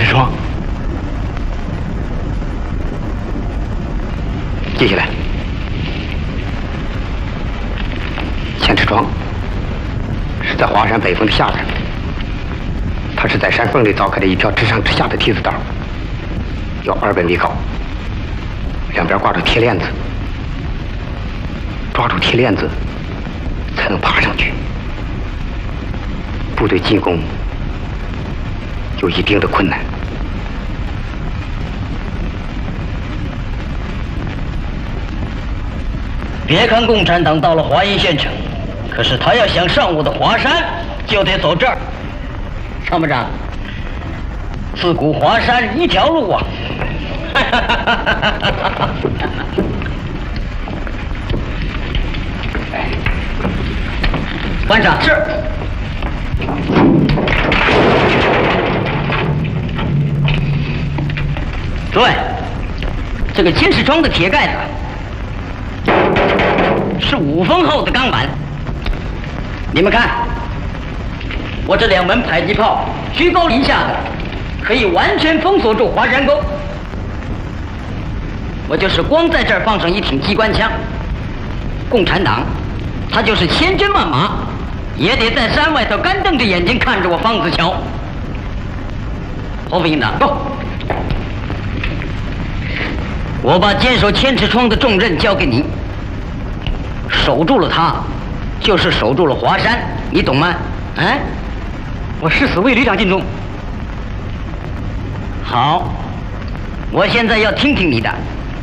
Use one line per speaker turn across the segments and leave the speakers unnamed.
窗。接下来，千尺窗是在华山北峰的下边，它是在山缝里凿开了一条直上直下的梯子道，有200米高，两边挂着铁链子，抓住铁链子才能爬上去。部队进攻有一定的困难。
别看共产党到了华阴县城，可是他要想上我的华山，就得走这儿。参谋长，自古华山一条路啊！班长是。诸位，这个监视窗的铁盖子是5分厚的钢板。你们看，我这2门迫击炮居高临下的，可以完全封锁住华山沟。我就是光在这儿放上一挺机关枪，共产党他就是千军万马，也得在山外头干瞪着眼睛看着我方子桥。侯副营长，走！我把坚守千尺窗的重任交给你，守住了它，就是守住了华山，你懂吗？哎，
我誓死为旅长尽忠。
好，我现在要听听你的，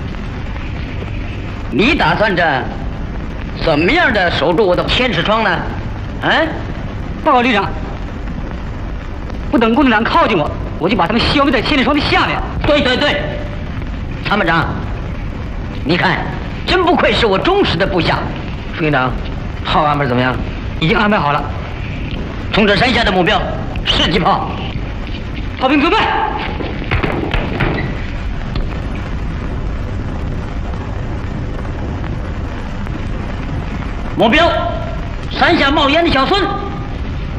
你打算着怎么样的守住我的千尺窗呢？哎，
报告旅长，不等共产党靠近我，我就把他们消灭在千尺窗的下面。
对对对，参谋长，你看，真不愧是我忠实的部下。副营长，炮安排怎么样？
已经安排好了。
冲着山下的目标，试击炮。
炮兵准备。
目标，山下冒烟的小孙。